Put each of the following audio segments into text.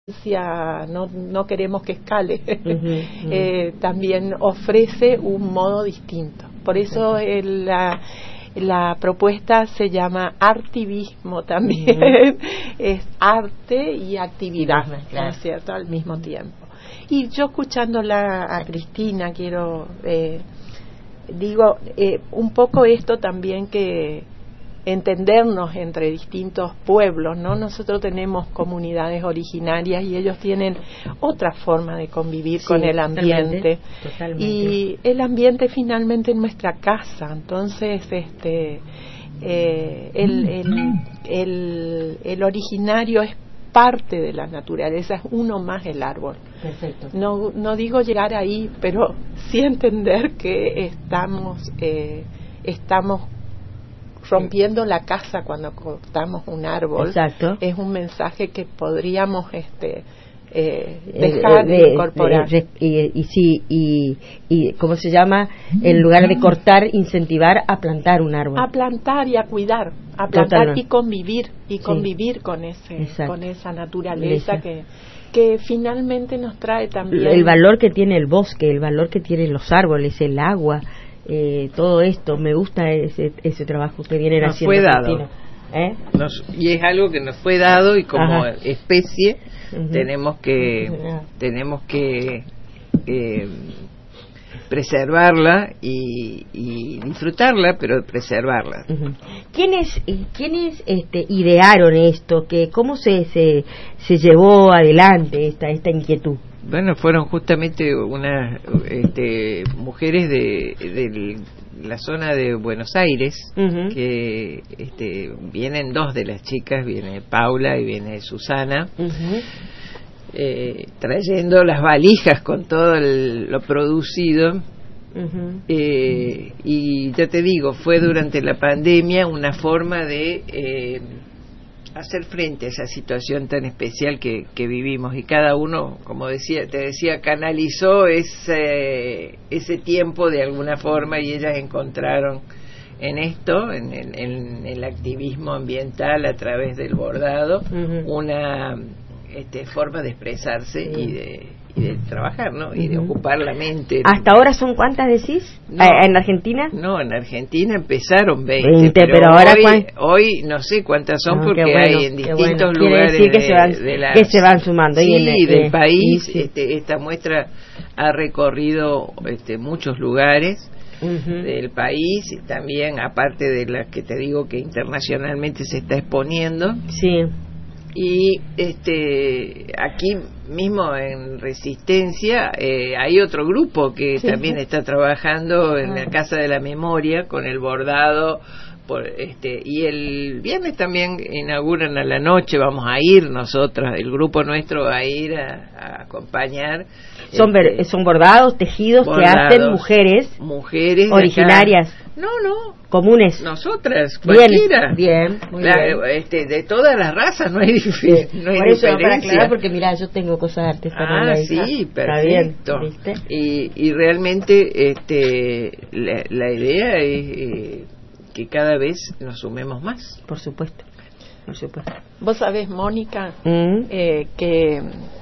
no queremos que escale. También ofrece un modo distinto. Por eso la propuesta se llama artivismo también. Es arte y actividad, ¿no es cierto?, al mismo tiempo. Y yo escuchándola a Cristina quiero digo un poco esto también, que entendernos entre distintos pueblos, ¿no? Nosotros tenemos comunidades originarias y ellos tienen otra forma de convivir con el ambiente. Totalmente. Y el ambiente finalmente es nuestra casa. Entonces, el originario es parte de la naturaleza, es uno más el árbol. Perfecto. No digo llegar ahí, pero sí entender que estamos rompiendo la casa cuando cortamos un árbol. Exacto. Es un mensaje que podríamos dejar de incorporar. Y ¿cómo se llama? En lugar de cortar, incentivar a plantar un árbol. A plantar y a cuidar, a plantar. Totalmente. Y convivir con esa naturaleza que finalmente nos trae también el valor que tiene el bosque, el valor que tienen los árboles, el agua. Todo esto, me gusta ese trabajo que vienen haciendo. Fue dado. Y es algo que nos fue dado, y como especie tenemos que preservarla y disfrutarla, pero preservarla. ¿Quiénes idearon esto? ¿Cómo se llevó adelante esta inquietud? Bueno, fueron justamente unas mujeres de la zona de Buenos Aires, que vienen dos de las chicas, viene Paula y viene Susana, trayendo las valijas con todo lo producido. Y ya te digo, fue durante la pandemia una forma de hacer frente a esa situación tan especial que vivimos, y cada uno, como te decía, canalizó ese tiempo de alguna forma, y ellas encontraron en esto, en el activismo ambiental a través del bordado, una forma de expresarse y de trabajar, ¿no? Y de ocupar la mente. ¿Hasta ahora son cuántas decís? No, ¿en Argentina? No, en Argentina empezaron 20 pero ahora hoy no sé cuántas son, porque hay en distintos lugares que se van sumando. Sí, del país. Esta muestra ha recorrido muchos lugares del país, también aparte de las que te digo que internacionalmente se está exponiendo. Sí. Y aquí mismo en Resistencia hay otro grupo que también está trabajando en la Casa de la Memoria con el bordado y el viernes también inauguran a la noche. Vamos a ir nosotras, el grupo nuestro va a ir a acompañar. Son bordados, tejidos que hacen mujeres originarias. Acá. No, comunes. Nosotras, cualquiera. Bien, muy bien. De todas las razas no hay diferencia. Por eso, para aclarar, porque mira, yo tengo cosas artesanales. Sí, perfecto. ¿Viste? Y realmente la idea es que cada vez nos sumemos más. Por supuesto. Vos sabés, Mónica, que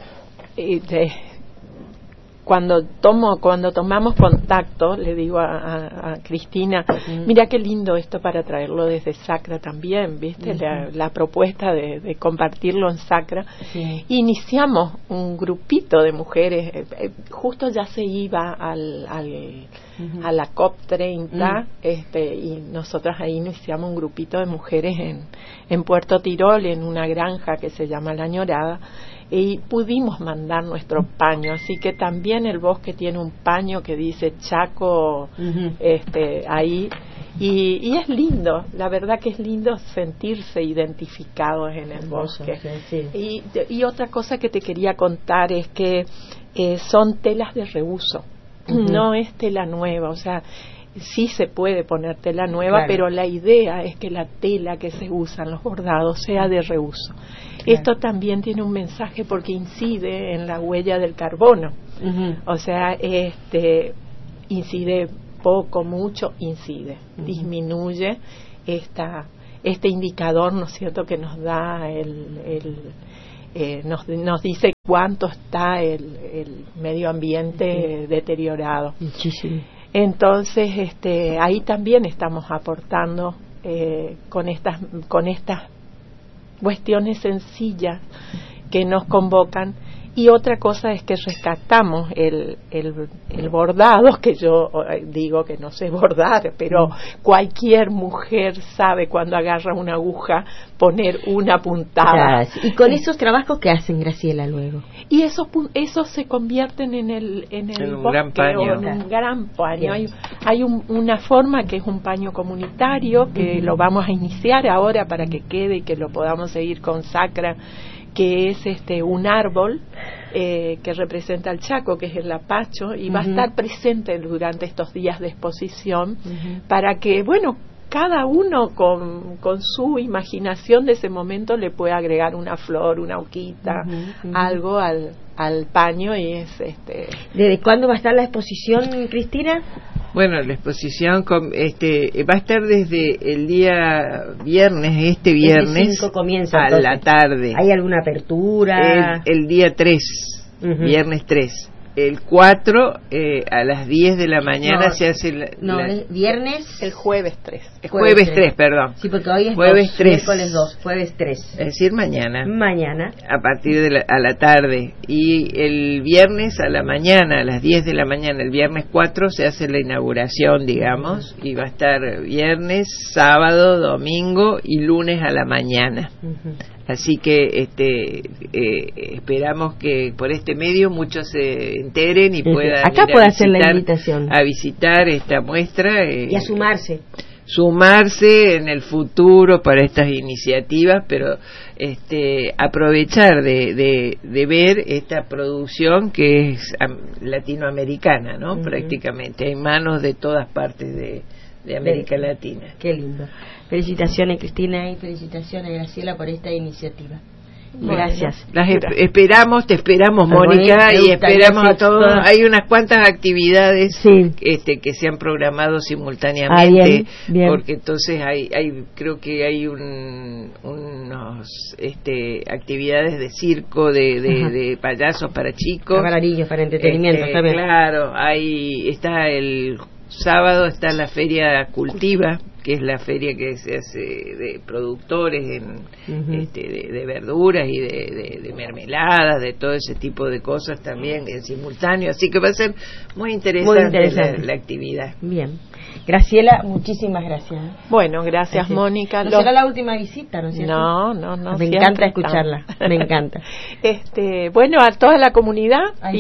cuando tomamos contacto, le digo a Cristina, mira qué lindo esto para traerlo desde Sacra también, ¿viste? La propuesta de compartirlo en Sacra. Iniciamos un grupito de mujeres, justo ya se iba a la COP30, y nosotras ahí iniciamos un grupito de mujeres en Puerto Tirol, en una granja que se llama La Ñorada, y pudimos mandar nuestro paño, así que también el bosque tiene un paño que dice Chaco ahí, y es lindo, la verdad que es lindo sentirse identificados en el bosque. Y otra cosa que te quería contar es que son telas de reuso, no es tela nueva, o sea, sí se puede poner tela nueva, pero la idea es que la tela que se usa en los bordados sea de reuso. Esto también tiene un mensaje porque incide en la huella del carbono. O sea, incide poco, mucho, incide. Disminuye este indicador, ¿no es cierto?, que nos da nos dice cuánto está el medio ambiente deteriorado. Muchísimo. Entonces, ahí también estamos aportando con estas cuestiones sencillas que nos convocan. Y otra cosa es que rescatamos el bordado, que yo digo que no sé bordar, pero cualquier mujer sabe cuando agarra una aguja poner una puntada. Y con esos trabajos que hacen, Graciela, luego. Y esos se convierten en un gran paño. En un gran paño. Hay una forma que es un paño comunitario, que lo vamos a iniciar ahora para que quede y que lo podamos seguir con Sacra, que es un árbol que representa al Chaco, que es el lapacho, y va a estar presente durante estos días de exposición para que, bueno, cada uno con su imaginación de ese momento le pueda agregar una flor, una hoquita, algo al paño. Y es ¿Desde cuándo va a estar la exposición, Cristina? Bueno, la exposición va a estar desde el día viernes, viernes comienza, a la tarde. ¿Hay alguna apertura? El día 3, viernes 3. El 4 a las 10 de la mañana se hace viernes. El jueves 3. Jueves 3, perdón. Sí, porque hoy es jueves 3. Miércoles 2, jueves 3. Es decir, mañana. Mañana. A partir de a la tarde. Y el viernes a la mañana, a las 10 de la mañana, el viernes 4 se hace la inauguración, digamos, y va a estar viernes, sábado, domingo y lunes a la mañana. Así que esperamos que por este medio muchos se enteren y puedan acá puede hacer la invitación a visitar esta muestra y a sumarse en el futuro para estas iniciativas, pero aprovechar de ver esta producción que es latinoamericana, ¿no? Prácticamente hay manos de todas partes de América Latina. Qué lindo. Felicitaciones, Cristina, y felicitaciones, Graciela, por esta iniciativa. Gracias. Te esperamos, Mónica, y esperamos a todos. Hay unas cuantas actividades que se han programado simultáneamente, bien. Porque entonces creo que hay unos actividades de circo, de payasos para chicos, para niños, para entretenimiento. Claro, ahí está el sábado, está la feria Cultiva, que es la feria que se hace de productores de verduras y de mermeladas, de todo ese tipo de cosas también en simultáneo, así que va a ser muy interesante. La actividad. Bien. Graciela, muchísimas gracias. Bueno, gracias. Mónica. No será la última visita, ¿no es cierto? No. Me encanta escucharla, me encanta. Bueno, a toda la comunidad,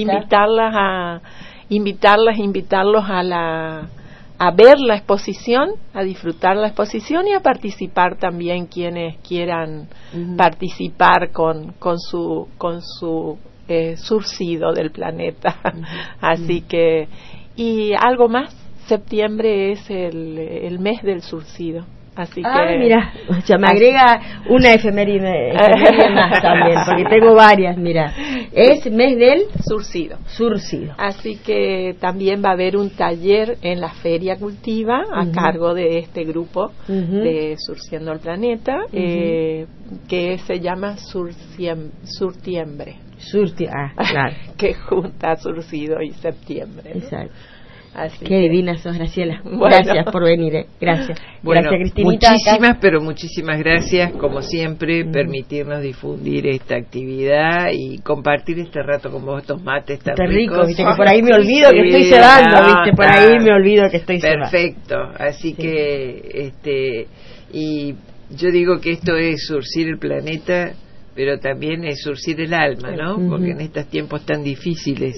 invitarlos a ver la exposición, a disfrutar la exposición y a participar también quienes quieran participar con su surcido del planeta. Así que, y algo más, septiembre es el mes del surcido. Así que mira, ya me agrega una efeméride más también, porque tengo varias, mira. Es mes del surcido. Así que también va a haber un taller en la Feria Cultiva a cargo de este grupo de Surciendo el Planeta, que se llama Surtiembre. Claro. Que junta surcido y septiembre, ¿no? Exacto. Qué divina sos, Graciela. Gracias por venir. Gracias. Bueno, gracias, Cristinita. Muchísimas gracias, como siempre, permitirnos difundir esta actividad y compartir este rato con vos, estos mates tan ricos. Viste que por ahí me olvido que estoy cebando, viste, por ahí me olvido que estoy cebando. Perfecto, así que, y yo digo que esto es surcir el planeta, pero también es surcir el alma, ¿no? Porque en estos tiempos tan difíciles,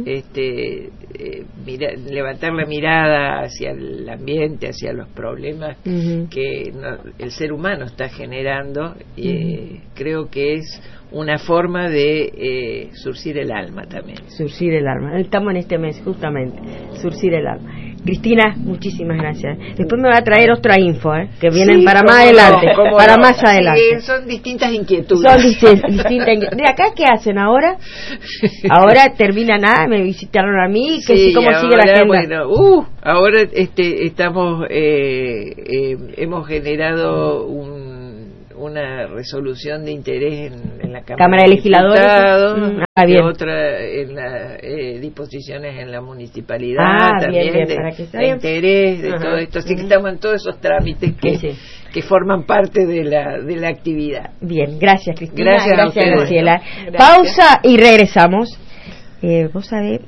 levantar la mirada hacia el ambiente, hacia los problemas que el ser humano está generando, creo que es una forma de surcir el alma también. Surcir el alma. Estamos en este mes, justamente, surcir el alma. Cristina, muchísimas gracias. Después me va a traer otra info, que vienen para más adelante. Más adelante. Son distintas inquietudes. Son distintas inquietudes. ¿De acá qué hacen ahora? Ahora termina nada, me visitaron a mí, ¿cómo sigue la agenda? Bueno, ahora estamos, hemos generado una resolución de interés en la Cámara de Legisladores, y otra en las disposiciones en la municipalidad, también bien, de interés, de todo esto. Así que estamos en todos esos trámites que forman parte de la actividad. Bien, gracias Cristina, gracias Gracias. Graciela. Pausa y regresamos. Vos sabés.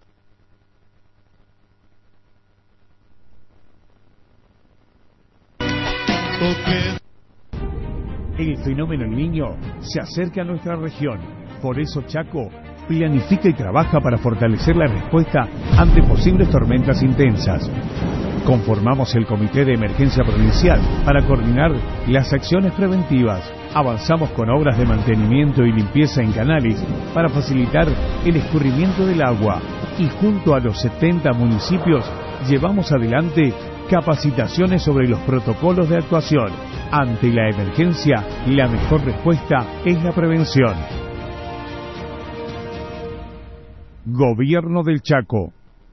El fenómeno El Niño se acerca a nuestra región. Por eso Chaco planifica y trabaja para fortalecer la respuesta ante posibles tormentas intensas. Conformamos el Comité de Emergencia Provincial para coordinar las acciones preventivas. Avanzamos con obras de mantenimiento y limpieza en canales para facilitar el escurrimiento del agua. Y junto a los 70 municipios llevamos adelante capacitaciones sobre los protocolos de actuación. Ante la emergencia, la mejor respuesta es la prevención. Gobierno del Chaco.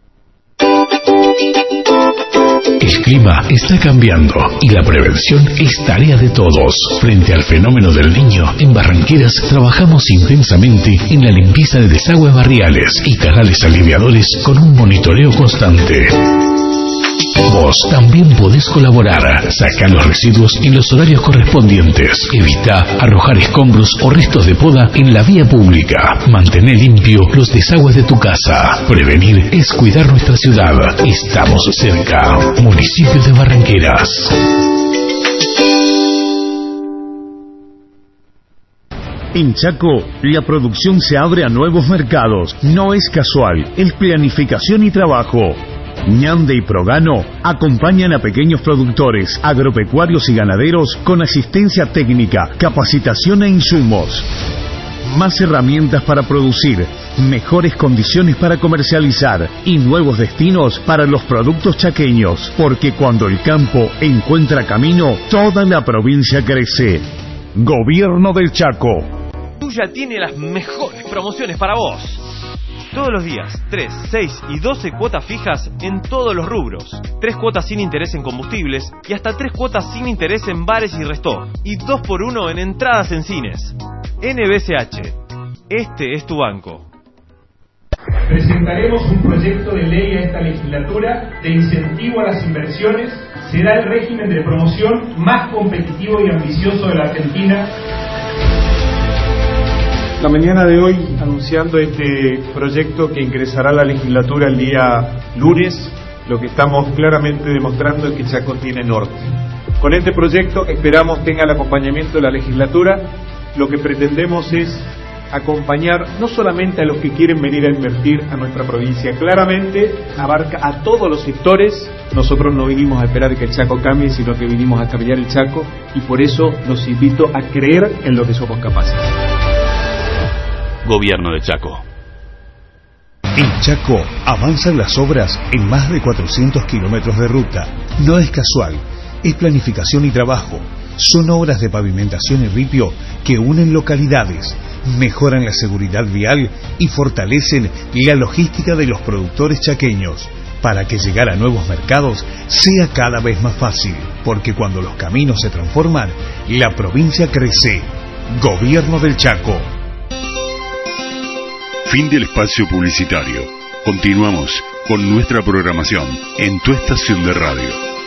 El clima está cambiando y la prevención es tarea de todos. Frente al fenómeno del Niño, en Barranqueras trabajamos intensamente en la limpieza de desagües barriales y canales aliviadores con un monitoreo constante. Vos también podés colaborar. Saca los residuos en los horarios correspondientes. Evita arrojar escombros o restos de poda en la vía pública. Mantén limpio los desagües de tu casa. Prevenir es cuidar nuestra ciudad. Estamos cerca. Municipio de Barranqueras. En Chaco, la producción se abre a nuevos mercados. No es casual, es planificación y trabajo. Ñande y Progano acompañan a pequeños productores, agropecuarios y ganaderos con asistencia técnica, capacitación e insumos. Más herramientas para producir, mejores condiciones para comercializar y nuevos destinos para los productos chaqueños. Porque cuando el campo encuentra camino, toda la provincia crece. Gobierno del Chaco. Tuya tiene las mejores promociones para vos. Todos los días, 3, 6 y 12 cuotas fijas en todos los rubros. 3 cuotas sin interés en combustibles y hasta 3 cuotas sin interés en bares y resto. Y 2x1 en entradas en cines. NBCH. Este es tu banco. Presentaremos un proyecto de ley a esta legislatura de incentivo a las inversiones. Será el régimen de promoción más competitivo y ambicioso de la Argentina. La mañana de hoy, anunciando este proyecto que ingresará a la legislatura el día lunes, lo que estamos claramente demostrando es que Chaco tiene norte. Con este proyecto esperamos tenga el acompañamiento de la legislatura. Lo que pretendemos es acompañar no solamente a los que quieren venir a invertir a nuestra provincia, claramente abarca a todos los sectores. Nosotros no vinimos a esperar que el Chaco cambie, sino que vinimos a cambiar el Chaco, y por eso los invito a creer en lo que somos capaces. Gobierno de Chaco. En Chaco avanzan las obras en más de 400 kilómetros de ruta. No es casual, es planificación y trabajo. Son obras de pavimentación y ripio que unen localidades, mejoran la seguridad vial y fortalecen la logística de los productores chaqueños, para que llegar a nuevos mercados sea cada vez más fácil, porque cuando los caminos se transforman, la provincia crece. Gobierno del Chaco. Fin del espacio publicitario. Continuamos con nuestra programación en tu estación de radio.